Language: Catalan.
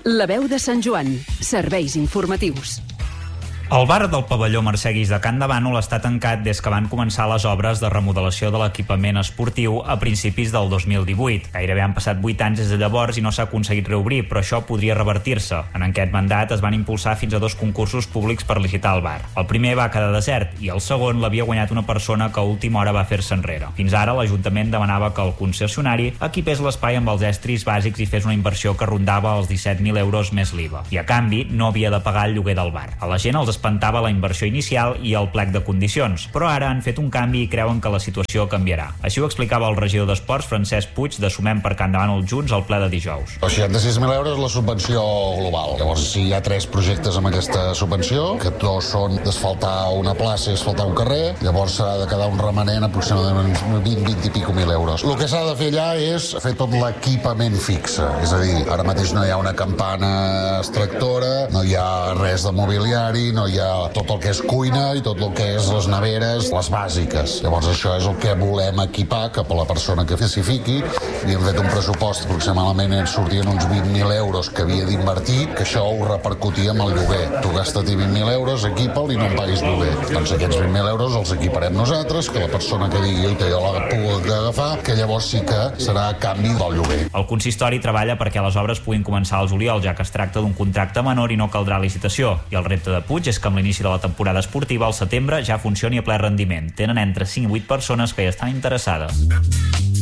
La veu de Sant Joan. Serveis informatius. El bar del pavelló Mercè Guix de Can de Bànol està tancat des que van començar les obres de remodelació de l'equipament esportiu a principis del 2018. Gairebé han passat 8 anys des de llavors i no s'ha aconseguit reobrir, però això podria revertir-se. En aquest mandat es van impulsar fins a 2 concursos públics per licitar el bar. El primer va quedar desert i el segon l'havia guanyat una persona que a última hora va fer-se enrere. Fins ara l'Ajuntament demanava que el concessionari equipés l'espai amb els estris bàsics i fes una inversió que rondava els 17.000 euros més l'IVA. I a canvi no havia de pagar el lloguer del bar. A la gent els espantava la inversió inicial i el plec de condicions, però ara han fet un canvi i creuen que la situació canviarà. Així ho explicava el regidor d'Esports, Francesc Puig, de Sumem per Can de Bànol Junts, al ple de dijous. Els 66.000 euros és la subvenció global. Llavors, si hi ha 3 projectes amb aquesta subvenció, que 2 són d'asfaltar una plaça i asfaltar un carrer, llavors s'ha de quedar un remanent aproximadament 20 i pico mil euros. El que s'ha de fer allà és fer tot l'equipament fixe, és a dir, ara mateix no hi ha una campana extractora, no hi ha res de mobiliari, no hi ha tot el que és cuina i tot el que és les neveres, les bàsiques. Llavors això és el que volem equipar cap a la persona que s'hi fiqui, i hem fet un pressupost aproximadament ens sortien uns 20.000 euros que havia d'invertir, que això ho repercutia amb el lloguer. Tu gasta't-hi 20.000 euros, equipa'l i no em paguis lloguer. Doncs aquests 20.000 euros els equiparem nosaltres, que la persona que digui que jo la puc agafar, que llavors sí que serà a canvi del lloguer. El consistori treballa perquè les obres puguin començar al juliol, ja que es tracta d'un contracte menor i no caldrà licitació. I el repte de Puig és que amb l'inici de la temporada esportiva al setembre ja funcioni a ple rendiment. Tenen entre 5 i 8 persones que hi estan interessades.